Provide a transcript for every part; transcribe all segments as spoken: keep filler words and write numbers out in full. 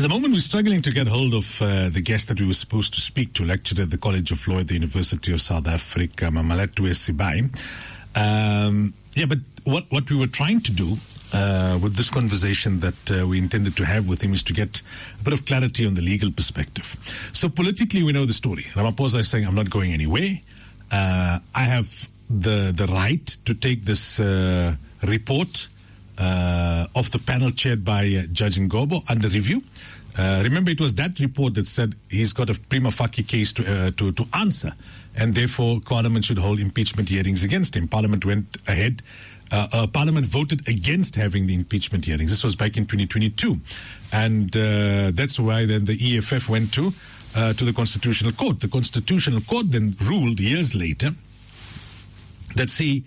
At the moment, we're struggling to get hold of uh, the guest that we were supposed to speak to, lecturer at the College of Law at the University of South Africa, Mamalatu Sibai. Um, yeah, but what, what we were trying to do uh, with this conversation that uh, we intended to have with him is to get a bit of clarity on the legal perspective. So politically, we know the story. Ramaphosa is saying, I'm not going anywhere. Uh, I have the, the right to take this uh, report Uh, of the panel chaired by uh, Judge Ngobo under review. Uh, remember, it was that report that said he's got a prima facie case to, uh, to to answer, and therefore Parliament should hold impeachment hearings against him. Parliament went ahead. Uh, uh, Parliament voted against having the impeachment hearings. This was back in twenty twenty-two, and uh, that's why then the E F F went to uh, to the Constitutional Court. The Constitutional Court then ruled years later that see.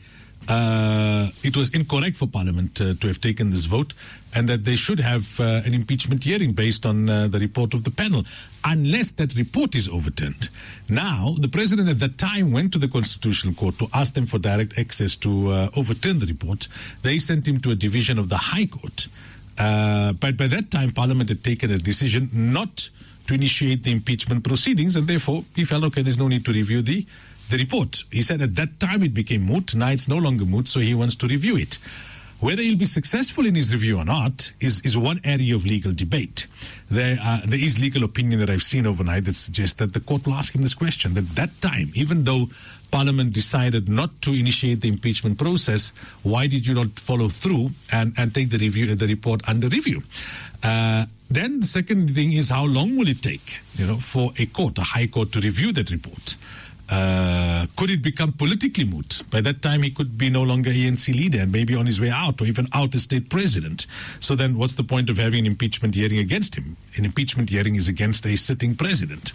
Uh, it was incorrect for Parliament uh, to have taken this vote, and that they should have uh, an impeachment hearing based on uh, the report of the panel, unless that report is overturned. Now, the President at that time went to the Constitutional Court to ask them for direct access to uh, overturn the report. They sent him to a division of the High Court. Uh, but by that time, Parliament had taken a decision not to initiate the impeachment proceedings, and therefore he felt, okay, there's no need to review the The report. He said at that time it became moot. Now it's no longer moot, so he wants to review it. Whether he'll be successful in his review or not is, is one area of legal debate. There, uh, there is legal opinion that I've seen overnight that suggests that the court will ask him this question. That that time, even though Parliament decided not to initiate the impeachment process, why did you not follow through and, and take the review, the report under review? Uh, then the second thing is, how long will it take, you know, for a court, a high court, to review that report? Uh, could it become politically moot? By that time, he could be no longer A N C leader and maybe on his way out, or even out as state president. So then what's the point of having an impeachment hearing against him? An impeachment hearing is against a sitting president.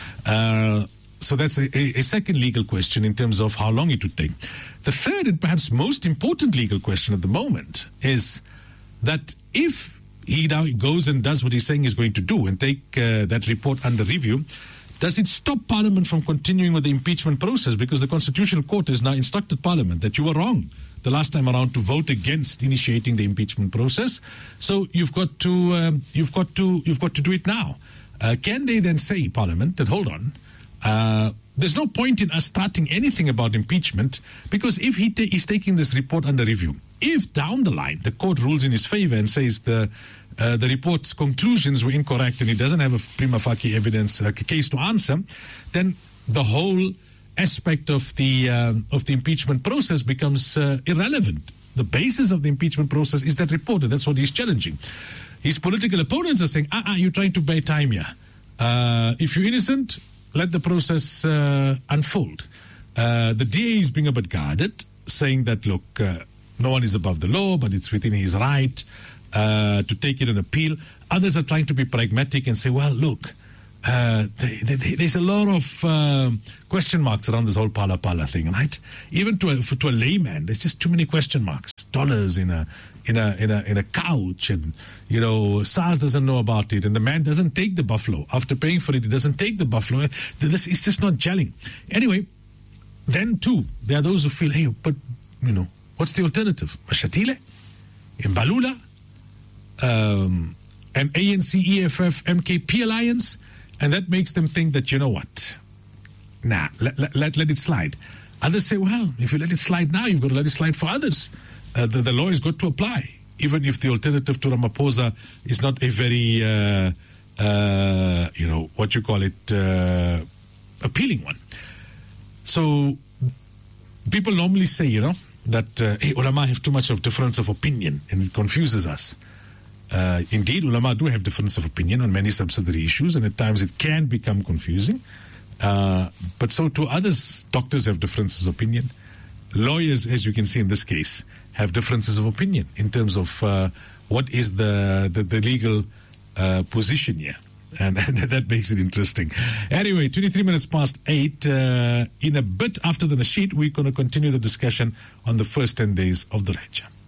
Uh, so that's a, a, a second legal question in terms of how long it would take. The third and perhaps most important legal question at the moment is that if he now goes and does what he's saying he's going to do and take uh, that report under review, does it stop Parliament from continuing with the impeachment process? Because the Constitutional Court has now instructed Parliament that you were wrong the last time around to vote against initiating the impeachment process. So you've got to um, you've got to you've got to do it now. Uh, can they then say, Parliament, that hold on, uh, there's no point in us starting anything about impeachment, because if he ta- is taking this report under review, if down the line the court rules in his favor and says the uh, the report's conclusions were incorrect and he doesn't have a prima facie evidence uh, case to answer, then the whole aspect of the uh, of the impeachment process becomes uh, irrelevant. The basis of the impeachment process is that report, and that's what he's challenging. His political opponents are saying, ah, uh-uh, you're trying to buy time here. Uh, if you're innocent, let the process uh, unfold. Uh, the D A is being a bit guarded, saying that, look, uh, no one is above the law, but it's within his right uh, to take it an appeal. Others are trying to be pragmatic and say, well, look, uh, they, they, they, there's a lot of uh, question marks around this whole Phala Phala thing, right? Even to a, to a layman, there's just too many question marks. Dollars in a in a in a in a couch, and you know, SARS doesn't know about it, and the man doesn't take the buffalo after paying for it. He doesn't take the buffalo. This is just not gelling. Anyway, then too, there are those who feel, hey, but you know, what's the alternative? Mashatile, Mbalula, um, an A N C, E F F, M K P alliance, and that makes them think that, you know what? Nah, let let let, let it slide. Others say, well, if you let it slide now, you've got to let it slide for others. Uh, the, the law is got to apply, even if the alternative to Ramaphosa is not a very, uh, uh, you know, what you call it, uh, appealing one. So people normally say, you know, that, uh, hey, ulama have too much of difference of opinion, and it confuses us. Uh, indeed, ulama do have difference of opinion on many subsidiary issues, and at times it can become confusing. Uh, but so too others. Doctors have differences of opinion. Lawyers, as you can see in this case, have differences of opinion in terms of uh, what is the the, the legal uh, position here. And, and that makes it interesting. Anyway, twenty-three minutes past eight. Uh, in a bit after the nasheed, we're going to continue the discussion on the first ten days of the Hajj.